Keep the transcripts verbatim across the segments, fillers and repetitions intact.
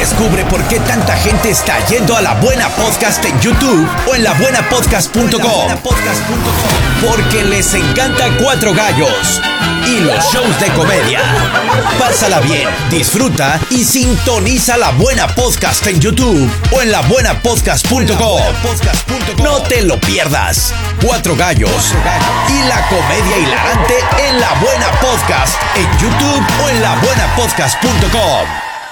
Descubre por qué tanta gente está yendo a La Buena Podcast en YouTube o en la buena podcast punto com. Porque les encanta Cuatro Gallos y los shows de comedia. Pásala bien, disfruta y sintoniza La Buena Podcast en YouTube o en la buena podcast punto com. No te lo pierdas. Cuatro Gallos y la comedia hilarante en La Buena Podcast en YouTube o en la buena podcast punto com.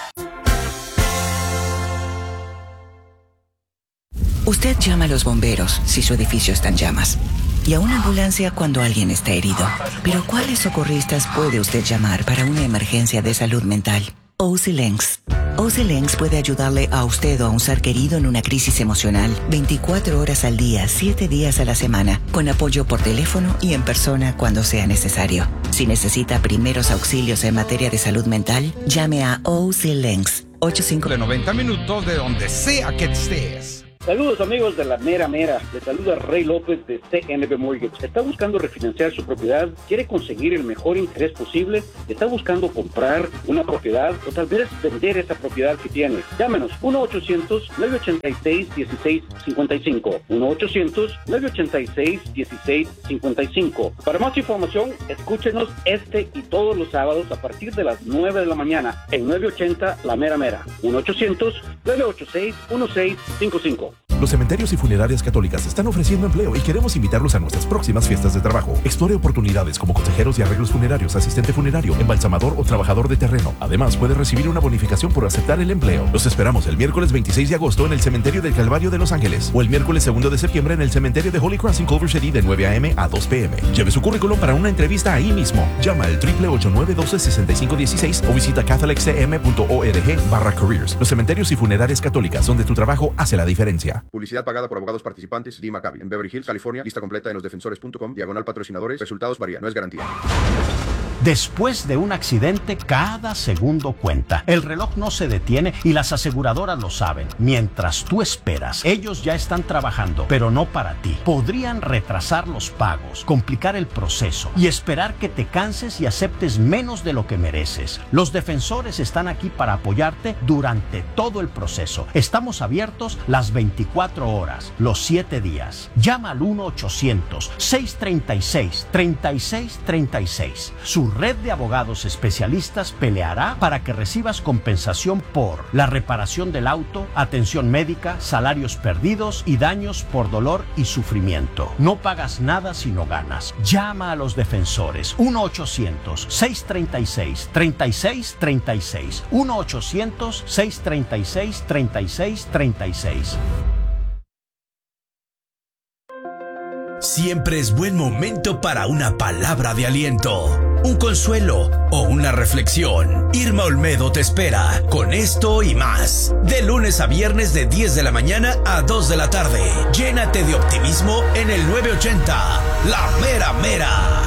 Usted llama a los bomberos si su edificio está en llamas y a una ambulancia cuando alguien está herido. Pero ¿cuáles socorristas puede usted llamar para una emergencia de salud mental? O C L E N C S. O C L E N C S puede ayudarle a usted o a un ser querido en una crisis emocional veinticuatro horas al día, siete días a la semana, con apoyo por teléfono y en persona cuando sea necesario. Si necesita primeros auxilios en materia de salud mental, llame a O C L E N C S. ocho cinco De noventa minutos de donde sea que estés. Saludos amigos de la mera mera, les saluda Rey López de C N B Mortgage. ¿Está buscando refinanciar su propiedad? ¿Quiere conseguir el mejor interés posible? ¿Está buscando comprar una propiedad o tal vez vender esa propiedad que tiene? Llámenos uno ochocientos, nueve ochenta y seis, dieciséis cincuenta y cinco uno ochocientos, nueve ochenta y seis, dieciséis cincuenta y cinco. Para más información, escúchenos este y todos los sábados a partir de las nueve de la mañana en nueve ochenta La Mera Mera uno ochocientos, nueve ochenta y seis, dieciséis cincuenta y cinco. Los cementerios y funerarias católicas están ofreciendo empleo y queremos invitarlos a nuestras próximas fiestas de trabajo. Explore oportunidades como consejeros y arreglos funerarios, asistente funerario, embalsamador o trabajador de terreno. Además, puede recibir una bonificación por aceptar el empleo. Los esperamos el miércoles veintiséis de agosto en el Cementerio del Calvario de Los Ángeles o el miércoles segundo de septiembre en el Cementerio de Holy Cross en Culver City de nueve a eme a dos pe eme. Lleve su currículum para una entrevista ahí mismo. Llama al ocho ocho ocho, nueve uno dos, seis cinco uno seis o visita catholic c m punto org barra careers. Los cementerios y funerarias católicas, donde tu trabajo hace la diferencia. Publicidad pagada por abogados participantes. Lee Maccabi. En Beverly Hills, California. Lista completa en los defensores punto com. Diagonal patrocinadores. Resultados varían. No es garantía. Después de un accidente, cada segundo cuenta. El reloj no se detiene y las aseguradoras lo saben. Mientras tú esperas, ellos ya están trabajando, pero no para ti. Podrían retrasar los pagos, complicar el proceso y esperar que te canses y aceptes menos de lo que mereces. Los defensores están aquí para apoyarte durante todo el proceso. Estamos abiertos las veinticuatro horas, los siete días. Llama al uno ochocientos, seis treinta y seis, treinta y seis treinta y seis. Su red de abogados especialistas peleará para que recibas compensación por la reparación del auto, atención médica, salarios perdidos y daños por dolor y sufrimiento. No pagas nada si no ganas. Llama a los defensores. uno ochocientos, seis treinta y seis, treinta y seis treinta y seis. uno ochocientos, seis treinta y seis, treinta y seis treinta y seis. Siempre es buen momento para una palabra de aliento, un consuelo o una reflexión. Irma Olmedo te espera con esto y más. De lunes a viernes de diez de la mañana a dos de la tarde. Llénate de optimismo en el nueve ochenta. La Mera Mera.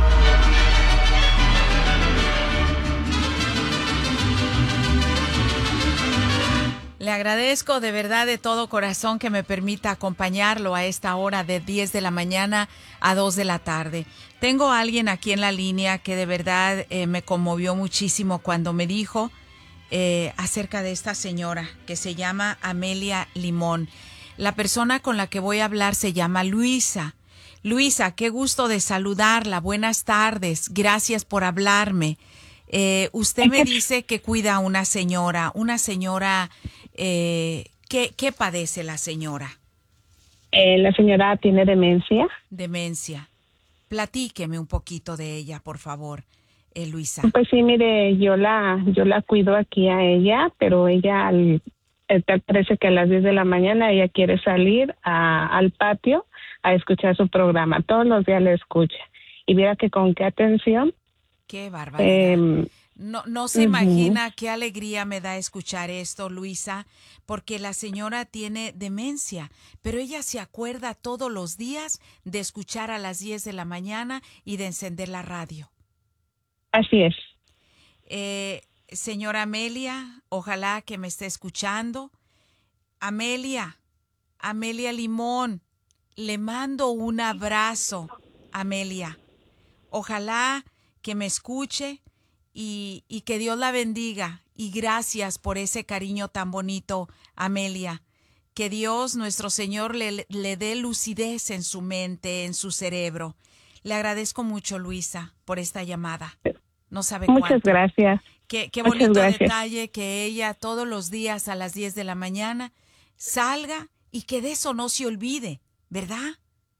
Le agradezco de verdad de todo corazón que me permita acompañarlo a esta hora de diez de la mañana a dos de la tarde. Tengo a alguien aquí en la línea que de verdad eh, me conmovió muchísimo cuando me dijo eh, acerca de esta señora que se llama Amelia Limón. La persona con la que voy a hablar se llama Luisa. Luisa, qué gusto de saludarla. Buenas tardes. Gracias por hablarme. Eh, usted me dice que cuida a una señora, una señora... Eh, ¿qué, ¿Qué padece la señora? Eh, la señora tiene demencia. Demencia. Platíqueme un poquito de ella, por favor, eh, Luisa. Pues sí, mire, yo la yo la cuido aquí a ella, pero ella al, eh, parece que a las diez de la mañana ella quiere salir a, al patio a escuchar su programa. Todos los días la escucha. Y mira que con qué atención. Qué barbaridad. Eh, No, no se uh-huh. imagina qué alegría me da escuchar esto, Luisa, porque la señora tiene demencia, pero ella se acuerda todos los días de escuchar a las diez de la mañana y de encender la radio. Así es. Eh, señora Amelia, ojalá que me esté escuchando. Amelia, Amelia Limón, le mando un abrazo, Amelia. Ojalá que me escuche y, y que Dios la bendiga. Y gracias por ese cariño tan bonito, Amelia. Que Dios, nuestro Señor, le, le dé lucidez en su mente, en su cerebro. Le agradezco mucho, Luisa, por esta llamada. No sabe Muchas cuánto. gracias. Qué, qué Muchas bonito gracias. detalle que ella todos los días a las diez de la mañana salga y que de eso no se olvide, ¿verdad?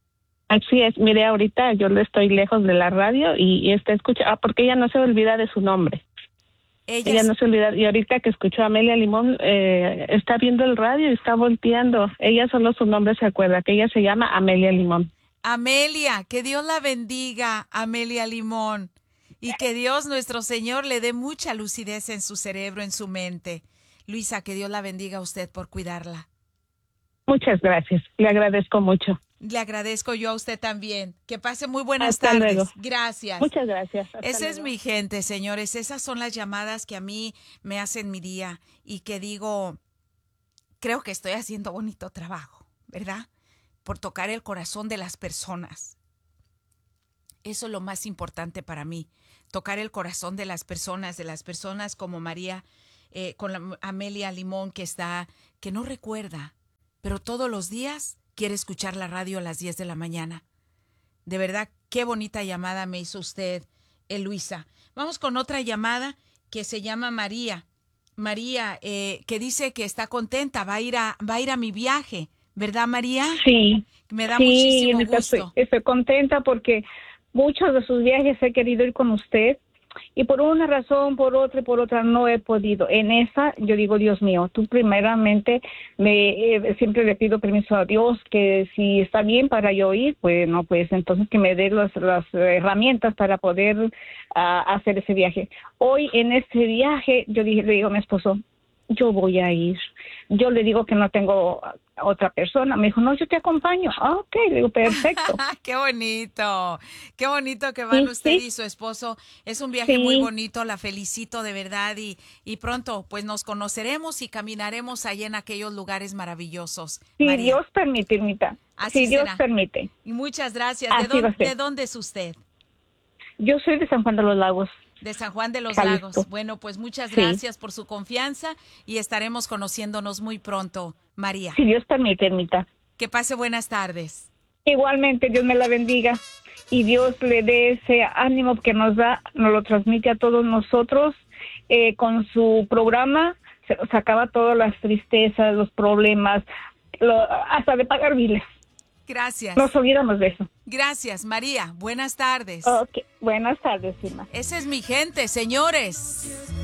Así es. Mire, ahorita yo le estoy lejos de la radio y, y está escuchando, ah, porque ella no se olvida de su nombre. Ella, Ella no se olvida, y ahorita que escuchó a Amelia Limón, eh, está viendo el radio y está volteando. Ella solo su nombre se acuerda, que ella se llama Amelia Limón. Amelia, que Dios la bendiga, Amelia Limón, y que Dios nuestro Señor le dé mucha lucidez en su cerebro, en su mente. Luisa, que Dios la bendiga a usted por cuidarla. Muchas gracias, le agradezco mucho. Le agradezco yo a usted también. Que pase muy buenas Hasta tardes. luego. Gracias. Muchas gracias. Hasta Esa es luego. mi gente, señores. Esas son las llamadas que a mí me hacen mi día y que digo, creo que estoy haciendo bonito trabajo, ¿verdad? Por tocar el corazón de las personas. Eso es lo más importante para mí, tocar el corazón de las personas, de las personas como María, eh, con la Amelia Limón, que está, que no recuerda, pero todos los días quiere escuchar la radio a las diez de la mañana. De verdad, qué bonita llamada me hizo usted, eh, Luisa. Vamos con otra llamada que se llama María. María, eh, que dice que está contenta, va a ir a, va a ir a mi viaje, ¿verdad, María? Sí. Me da sí, muchísimo Anita, gusto. Estoy, estoy contenta porque muchos de sus viajes he querido ir con usted y por una razón, por otra y por otra no he podido. En esa yo digo, Dios mío, tú primeramente me eh, siempre le pido permiso a Dios que si está bien para yo ir, pues no, pues entonces que me dé las, las herramientas para poder uh, hacer ese viaje. Hoy en este viaje yo dije, le digo a mi esposo, yo voy a ir. Yo le digo que no tengo otra persona. Me dijo, no, yo te acompaño. Ah, ok, le digo, perfecto. ¡Qué bonito! ¡Qué bonito que van Sí, usted sí. y su esposo! Es un viaje Sí. muy bonito, la felicito de verdad y, y pronto pues nos conoceremos y caminaremos allá en aquellos lugares maravillosos. Si María. Dios permite, Irmita. Así Si Dios será. permite. Y muchas gracias. ¿De Así dónde, va a ser. ¿De dónde es usted? Yo soy de San Juan de los Lagos. De San Juan de los Jalisco. Lagos. Bueno, pues muchas Sí. gracias por su confianza y estaremos conociéndonos muy pronto, María. Si Dios permite, Irmita. Que pase buenas tardes. Igualmente, Dios me la bendiga y Dios le dé ese ánimo que nos da, nos lo transmite a todos nosotros. Eh, con su programa se nos acaba todas las tristezas, los problemas, lo, hasta de pagar biles. Gracias. Nos olvidamos de eso. Gracias, María. Buenas tardes. Ok, buenas tardes, Irma. Esa es mi gente, señores.